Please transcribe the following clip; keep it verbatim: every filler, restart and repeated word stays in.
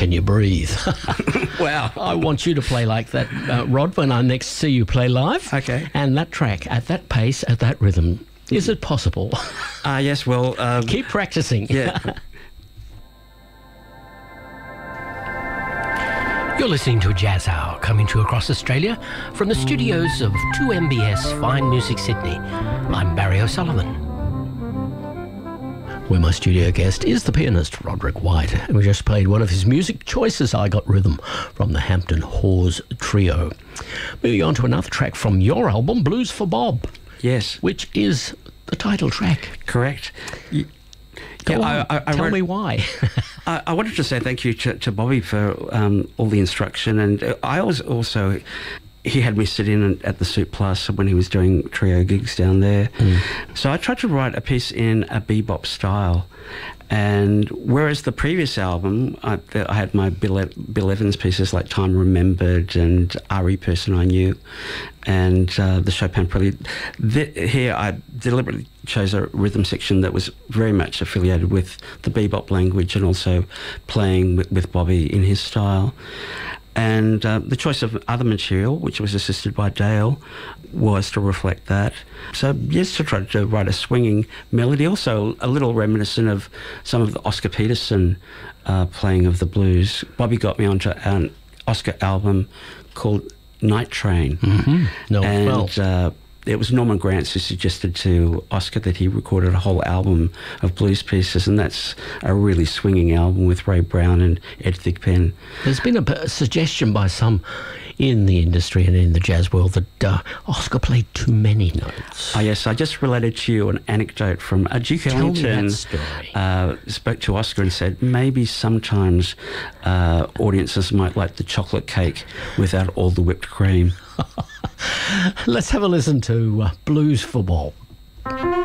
Can You Breathe? Wow. I want you to play like that, uh, Rod, when I next see you play live. Okay. And that track, at that pace, at that rhythm, is it possible? Ah, uh, yes, well... Um, Keep practicing. Yeah. You're listening to a Jazz Hour coming to you across Australia from the studios of two M B S Fine Music Sydney. I'm Barry O'Sullivan. Where my studio guest is the pianist Roderick White, and we just played one of his music choices, I Got Rhythm, from the Hampton Hawes Trio. Moving on to another track from your album, Blues for Bob. Yes. Which is the title track. Correct. You, Go yeah, on, I, I, I tell wrote, me why. I, I wanted to say thank you to, to Bobby for um, all the instruction, and I was also... He had me sit in at the Soup Plus when he was doing trio gigs down there. Mm. So I tried to write a piece in a bebop style. And whereas the previous album, I, I had my Bill, Bill Evans pieces like Time Remembered and R E Person I Knew and uh, the Chopin Prelude. The, here I deliberately chose a rhythm section that was very much affiliated with the bebop language and also playing with, with Bobby in his style. And uh, the choice of other material, which was assisted by Dale, was to reflect that. So, yes, to try to write a swinging melody, also a little reminiscent of some of the Oscar Peterson uh, playing of the blues. Bobby got me onto an Oscar album called Night Train. Mm-hmm. No, and well. uh, it was Norman Granz who suggested to Oscar that he recorded a whole album of blues pieces, and that's a really swinging album with Ray Brown and Ed Thigpen. There's been a, a suggestion by some in the industry and in the jazz world that uh, Oscar played too many notes. Oh, yes, I just related to you an anecdote from uh, Duke Tell Ellington. Me that story. Uh, spoke to Oscar and said maybe sometimes uh, audiences might like the chocolate cake without all the whipped cream. Let's have a listen to uh, Blues for Bob.